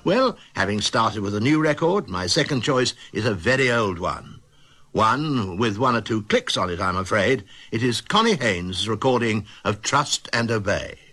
Well, having started with a new record, my second choice is a very old one. One with one or two clicks on it, I'm afraid. It is Connie Haynes' recording of Trust and Obey.